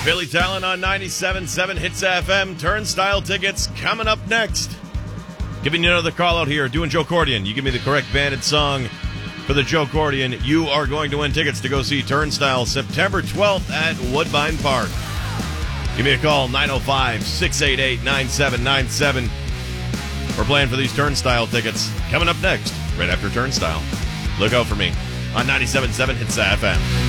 Billy Talent on 97.7 Hits FM. Turnstile tickets coming up next. Giving you another call out here. Doing Joe Cordian. You give me the correct banded song for the Joe Cordian. You are going to win tickets to go see Turnstile September 12th at Woodbine Park. Give me a call, 905-688-9797. We're playing for these Turnstile tickets. Coming up next, right after Turnstile. Look out for me on 97.7 Hits FM.